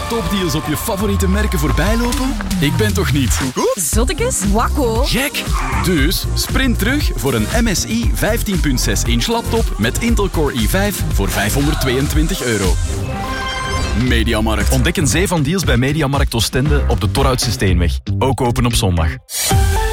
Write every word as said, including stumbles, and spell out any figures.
topdeals op je favoriete merken voorbij lopen? Ik ben toch niet? Zottekes? Wakko. Gek! Dus sprint terug voor een M S I vijftien komma zes inch laptop met Intel Core i vijf voor vijfhonderdtweeëntwintig euro. Mediamarkt. Ontdek een zee van deals bij Mediamarkt Oostende op de Torhoutse Steenweg. Ook open op zondag.